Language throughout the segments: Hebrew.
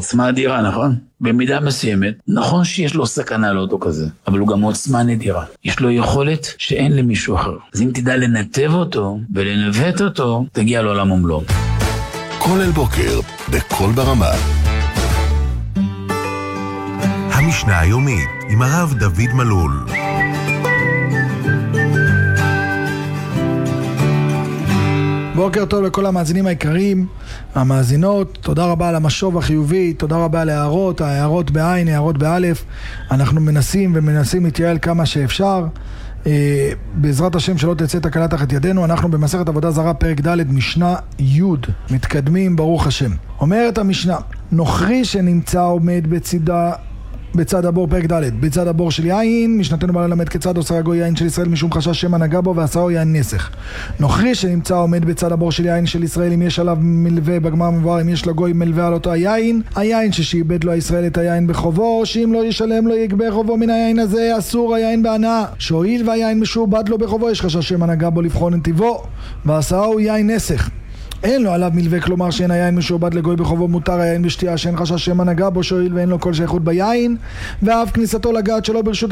עוצמה אדירה, נכון? במידה מסוימת, נכון שיש לו סכנה לאותו כזה, אבל הוא גם עוצמה נדירה. יש לו יכולת שאין למישהו אחר. אז אם תדע לנתב אותו ולנווט אותו, תגיע לעולם ומלואו. כל אל בוקר, בכל ברמה. המשנה היומית עם הרב דוד מלול. בוקר טוב לכל המאזינים העיקריים, המאזינות, תודה רבה על המשוב החיובי, תודה רבה על ההערות בעין, הערות באלף. אנחנו מנסים להתייעל כמה שאפשר, בעזרת השם שלא תצא תקלה תחת ידינו. אנחנו במסכת עבודה זרה פרק ד' משנה י', מתקדמים ברוך השם. אומרת המשנה, נוכרי שנמצא עומד בצד הבור, פרק ד' בצד הבור של יין, משנתנו בא ללמד כיצד עושה הגוי יין של ישראל משום חשש שמא נגע בו ועשהו יין נסך. נוכרי שנמצא עומד בצד הבור של יין של ישראל, אם יש עליו מלווה, בגמרא מבואר, אם יש לגוי מלווה על אותו היין ששיבד לו ישראל את היין בחובו, שאם לא ישלם לו יגבה חובו מן היין הזה, אסור היין בהנאה. שהואיל והיין משועבד לו בחובו, יש חשש שמא נגע בו לבחון נתיבו ועשהו יין נסך. אין לו עליו מלווה, כלומר שאין היין משועבד לגוי בחובו, מותר היין בשתייה, שאין חשש שמא נגע בו, שואל ואין לו כל שייכות ביין, ואף כניסתו לגעת שלו ברשות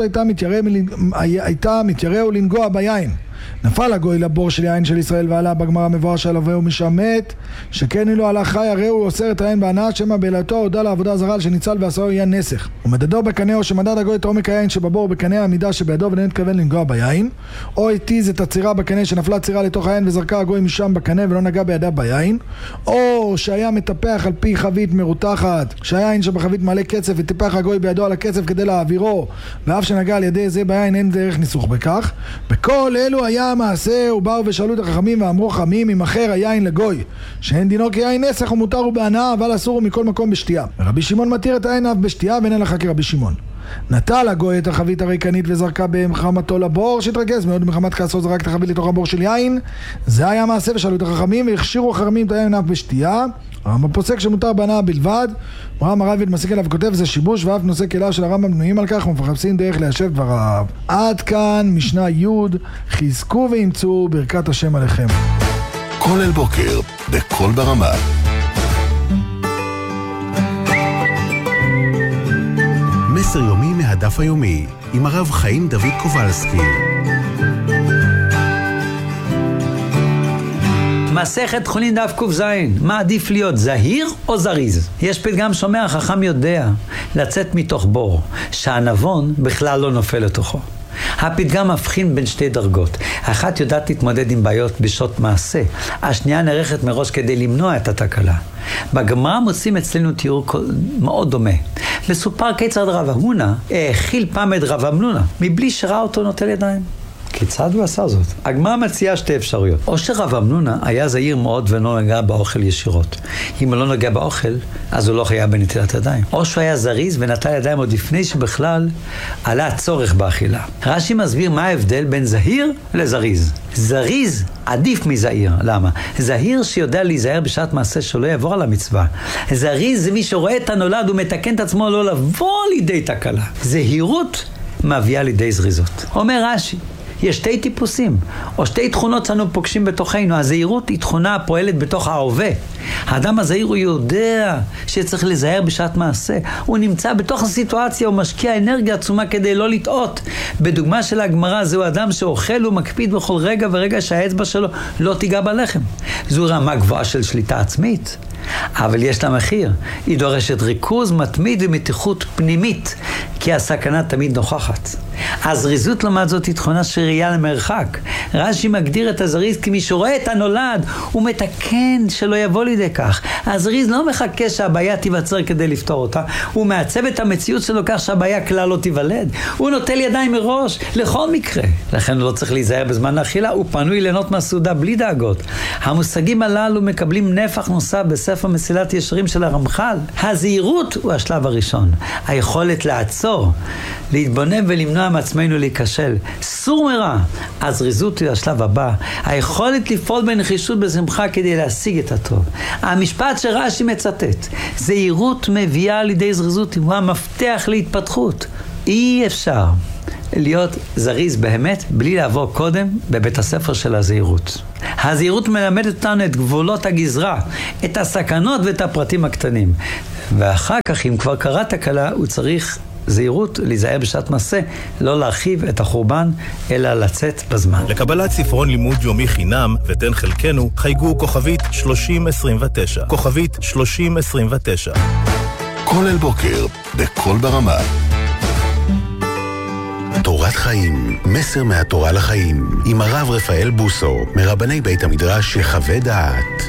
הייתה מתיירא ולנגוע ביין. נפל הגוי לבור של יין של ישראל ועלה, בגמרא מבואר שעליו הוא משמת, שכן אילו עלה חי הרי הוא אוסר את היין בהנאה, שמא בעילתו הודה לעבודה זרה שניצל ועשהו יין נסך. ומדדו בקנה, או שמדד הגוי את עומק היין שבבור בקנה העמידה שבידו ואין מתכוון לנגוע ביין, או התיז את הצירה בקנה שנפלה צירה לתוך היין וזרקה הגוי משם בקנה ולא נגע בידה ביין, או שהיה מטפח על פי חבית מרותחת, שהיין שבחבית מעלה קצף וטיפח הגוי בידו על הקצף כדי להעבירו, ואף שנגע על ידי זה ביין, אין דרך ניסוך בכך. בכל אלו היה מעשה, ובאו ושאלו את החכמים ואמרו, חמים אם אחר היין לגוי שאין דינו כיין נסך ומותר הוא בהנאה, אבל אסור הוא מכל מקום בשתייה. רבי שמעון מתיר את היין אף בשתייה, ואין הלכה כרבי שמעון. נטל הגוי את החבית הריקנית וזרקה במחמתו לבור, שהתרכז מאוד במחמת כעסו, זרק את החבית לתוך הבור של יין. זה היה מעשה, ושאלו את החכמים והכשירו החכמים את היין אף בשתייה. הרמב"ם פוסק שמותר בהנאה בלבד. הרמב"ם הרב מסיק עליו כותב זה שיבוש, ואף נושא כליו של הרמב"ם בנויים על כך ומחפשים דרך ליישב דבריו. עד כאן משנה י', חזקו ואמצו ברכת השם עליכם. כל אל בוקר, בכל ברמה. מסר יומי מהדף היומי עם הרב חיים דוד קובלסקי. מסכת חולין דף ק"ז, מה עדיף להיות, זהיר או זריז? יש פתגם שומע, חכם יודע לצאת מתוך בור, שהנבון בכלל לא נופל לתוכו. הפתגם מבחין בין שתי דרגות. האחת יודעת להתמודד עם בעיות בשעות מעשה, השנייה נערכת מראש כדי למנוע את התקלה. בגמרא מוצאים אצלנו תיאור מאוד דומה. מסופר כיצד רב הונא האכיל פעם את רב אמנונה מבלי שראה אותו נוטל ידיים. כיצד הוא עשה זאת? הגמרא מציעה שתי אפשרויות. או שרב אמנונה היה זהיר מאוד ולא נגע באוכל ישירות. אם הוא לא נגע באוכל, אז הוא לא חייב בנטילת ידיים. או שהוא היה זריז ונטל ידיים עוד לפני שבכלל עלה הצורך באכילה. רש"י מסביר מה ההבדל בין זהיר לזריז. זריז עדיף מזהיר. למה? זהיר שיודע להיזהר בשעת מעשה שלא יעבור על המצווה. זריז זה מי שרואה את הנולד ומתקן את עצמו לא לבוא לידי תקלה. זהירות מביאה לידי זריזות. אומר רש"י, יש שתי טיפוסים, או שתי תכונות שאנו פוגשים בתוכנו. הזהירות היא תכונה הפועלת בתוך ההווה. האדם הזהיר הוא יודע שצריך לזהר בשעת מעשה. הוא נמצא בתוך הסיטואציה, הוא משקיע אנרגיה עצומה כדי לא לטעות. בדוגמה של הגמרא, זהו אדם שאוכל ומקפיד בכל רגע ורגע שהאצבע שלו לא תיגע בלחם. זו רמה גבוהה של שליטה עצמית. אבל יש לה מחיר. היא דורשת ריכוז מתמיד ומתיחות פנימית, כי הסכנה תמיד נוכחת. הזריזות לעומת זאת היא תכונה שראייה למרחק. רש"י מגדיר את הזריז כמי שרואה את הנולד ומתקן שלא יבוא לידי כך. הזריז לא מחכה שהבעיה תיווצר כדי לפתור אותה, הוא מעצב את המציאות שלו כך שהבעיה כלל לא תיוולד. הוא נוטל ידיים מראש לכל מקרה, לכן הוא לא צריך להיזהר בזמן האכילה, הוא פנוי ליהנות מהסעודה בלי דאגות. המושגים הללו מקבלים נפח נוסף בספר מסילת ישרים של הרמח"ל. הזהירות הוא השלב הראשון, היכולת לעצור, להתבונן ולמנוע מעצמנו להיכשל. סור מרע. הזריזות היא השלב הבא, היכולת לפעול בנחישות בשמחה כדי להשיג את הטוב. המשפט שרש"י מצטט, זהירות מביאה לידי זריזות, הוא המפתח להתפתחות. אי אפשר להיות זריז באמת, בלי לעבור קודם בבית הספר של הזהירות. הזהירות מלמדת אותנו את גבולות הגזרה, את הסכנות ואת הפרטים הקטנים. ואחר כך, אם כבר קרה תקלה, הוא צריך זהירות, להיזהר בשעת מעשה, לא להרחיב את החורבן, אלא לצאת בזמן. לקבלת ספרון לימוד יומי חינם, ותן חלקנו, חייגו כוכבית 3029. כוכבית 3029. כל אל בוקר, בכל ברמה. תורת חיים, מסר מהתורה לחיים, עם הרב רפאל בוסו, מרבני בית המדרש שחווה דעת.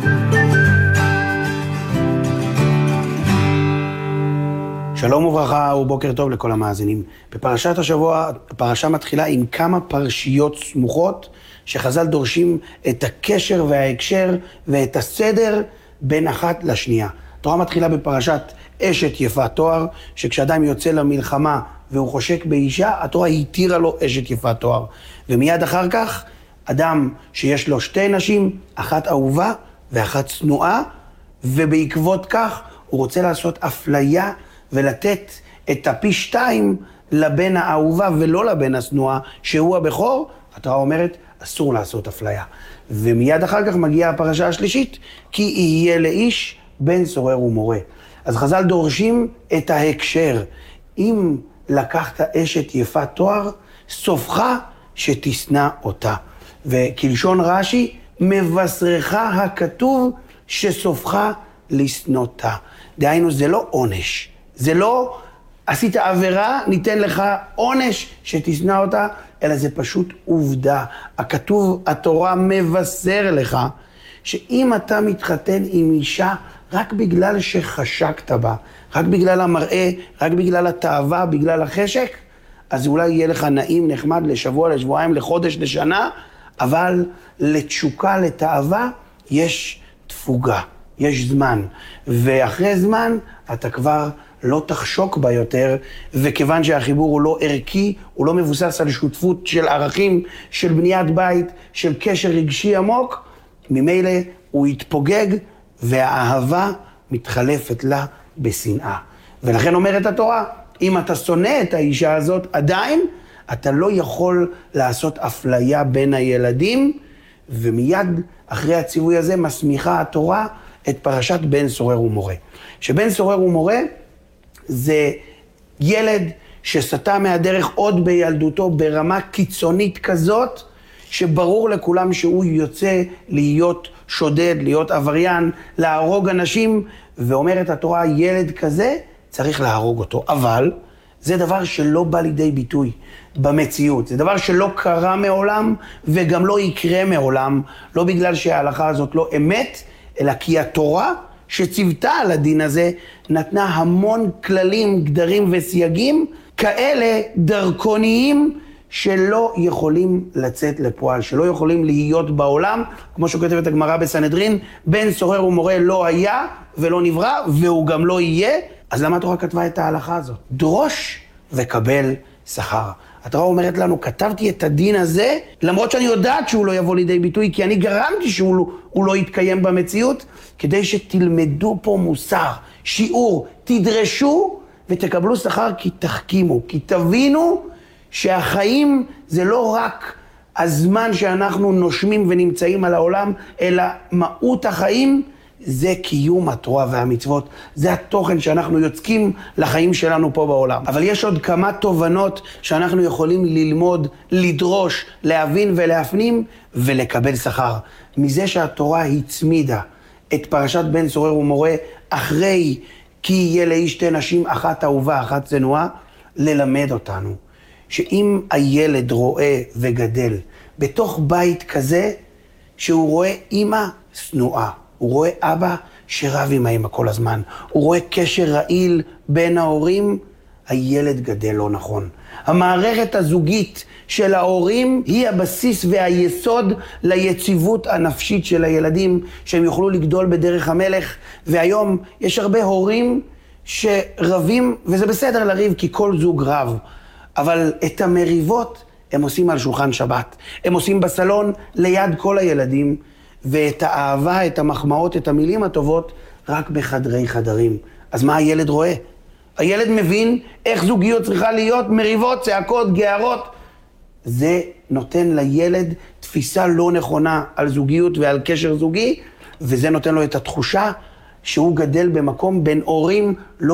שלום וברכה ובוקר טוב לכל המאזינים. בפרשת השבוע, הפרשה מתחילה עם כמה פרשיות סמוכות, שחז"ל דורשים את הקשר וההקשר ואת הסדר בין אחת לשנייה. התורה מתחילה בפרשת אשת יפת תואר, שכשאדם יוצא למלחמה והוא חושק באישה, התורה התירה לו אשת יפת תואר. ומיד אחר כך, אדם שיש לו שתי נשים, אחת אהובה ואחת צנועה, ובעקבות כך הוא רוצה לעשות אפליה ולתת את הפי 2 לבן האהובה ולא לבן הצנועה, שהוא הבכור. התורה אומרת, אסור לעשות אפליה. ומיד אחר כך מגיעה הפרשה השלישית, כי יהיה לאיש בן סורר ומורה. אז חז"ל דורשים את ההקשר. אם לקחת אשת יפת תואר, סופך שתשנא אותה. וכלשון רש"י, מבשרך הכתוב שסופך לשנותה. דהיינו, זה לא עונש. זה לא עשית עבירה, ניתן לך עונש שתשנא אותה, אלא זה פשוט עובדה. הכתוב, התורה מבשר לך, שאם אתה מתחתן עם אישה רק בגלל שחשקת בה, רק בגלל המראה, רק בגלל התאווה, בגלל החשק, אז אולי יהיה לך נעים, נחמד, לשבוע, לשבועיים, לחודש, לשנה, אבל לתשוקה, לתאווה, יש תפוגה, יש זמן. ואחרי זמן אתה כבר לא תחשוק בה יותר, וכיוון שהחיבור הוא לא ערכי, הוא לא מבוסס על שותפות של ערכים, של בניית בית, של קשר רגשי עמוק, ממילא הוא יתפוגג, והאהבה מתחלפת לה בשנאה. ולכן אומרת התורה, אם אתה שונא את האישה הזאת, עדיין אתה לא יכול לעשות אפליה בין הילדים, ומיד אחרי הציווי הזה מסמיכה התורה את פרשת בן סורר ומורה. שבן סורר ומורה זה ילד שסטה מהדרך עוד בילדותו ברמה קיצונית כזאת, שברור לכולם שהוא יוצא להיות שודד, להיות עבריין, להרוג אנשים, ואומרת התורה, ילד כזה צריך להרוג אותו. אבל זה דבר שלא בא לידי ביטוי במציאות. זה דבר שלא קרה מעולם וגם לא יקרה מעולם, לא בגלל שההלכה הזאת לא אמת, אלא כי התורה שציוותה על הדין הזה נתנה המון כללים, גדרים וסייגים, כאלה דרכוניים שלא יכולים לצאת לפועל, שלא יכולים להיות בעולם, כמו שכותבת הגמרא בסנהדרין, בן סורר ומורה לא היה ולא נברא, והוא גם לא יהיה. אז למה התורה כתבה את ההלכה הזאת? דרוש וקבל שכר. התורה אומרת לנו, כתבתי את הדין הזה, למרות שאני יודעת שהוא לא יבוא לידי ביטוי, כי אני גרמתי שהוא לא יתקיים במציאות, כדי שתלמדו פה מוסר, שיעור, תדרשו ותקבלו שכר, כי תחכימו, כי תבינו שהחיים זה לא רק הזמן שאנחנו נושמים ונמצאים על העולם, אלא מהות החיים זה קיום התורה והמצוות. זה התוכן שאנחנו יוצקים לחיים שלנו פה בעולם. אבל יש עוד כמה תובנות שאנחנו יכולים ללמוד, לדרוש, להבין ולהפנים ולקבל שכר. מזה שהתורה הצמידה את פרשת בן סורר ומורה אחרי כי יהיה לאיש שתי נשים, אחת אהובה, אחת צנועה, ללמד אותנו שאם הילד רואה וגדל בתוך בית כזה, שהוא רואה אמא שנואה, הוא רואה אבא שרב עם האמא כל הזמן, הוא רואה קשר רעיל בין ההורים, הילד גדל לא נכון. המערכת הזוגית של ההורים היא הבסיס והיסוד ליציבות הנפשית של הילדים, שהם יוכלו לגדול בדרך המלך. והיום יש הרבה הורים שרבים, וזה בסדר לריב כי כל זוג רב, אבל את המריבות הם עושים על שולחן שבת, הם עושים בסלון ליד כל הילדים, ואת האהבה, את המחמאות, את המילים הטובות, רק בחדרי חדרים. אז מה הילד רואה? הילד מבין איך זוגיות צריכה להיות, מריבות, צעקות, גערות. זה נותן לילד תפיסה לא נכונה על זוגיות ועל קשר זוגי, וזה נותן לו את התחושה שהוא גדל במקום בין הורים לא